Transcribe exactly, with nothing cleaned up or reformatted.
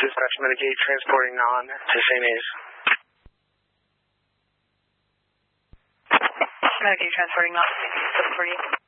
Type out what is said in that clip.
Dispatch Medicaid transporting on to Saint A's. Medicaid transporting on to Saint A's, seven forty-eight.